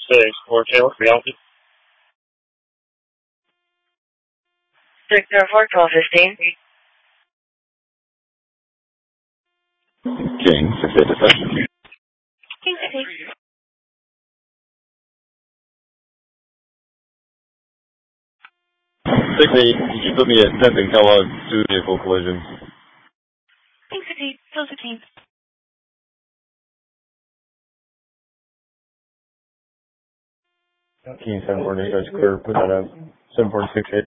4 Taylor, reality. Victor 41215. King, 687. King 6. Six eight, could you put me at 10th and Kellogg, 2 vehicle collision? King 6 8, 15. King 748, that's clear, put that up. 746